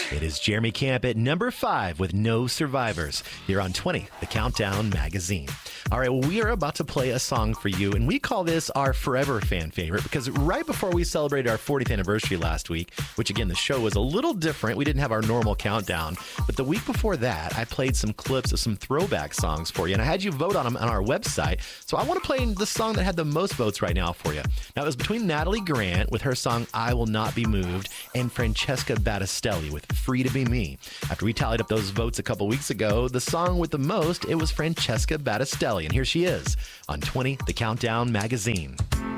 It is Jeremy Camp at number 5 with No Survivors here on 20, the Countdown Magazine. All right, well, we are about to play a song for you, and we call this our Forever fan favorite because right before we celebrated our 40th anniversary last week, which again, the show was a little different. We didn't have our normal countdown, but the week before that, I played some clips of some throwback songs for you, and I had you vote on them on our website. So I want to play the song that had the most votes right now for you. Now, it was between Natalie Grant with her song I Will Not Be Moved and Francesca Battistelli with Free to Be Me. After we tallied up those votes a couple weeks ago, the song with the most, it was Francesca Battistelli. And here she is on 20, the Countdown Magazine.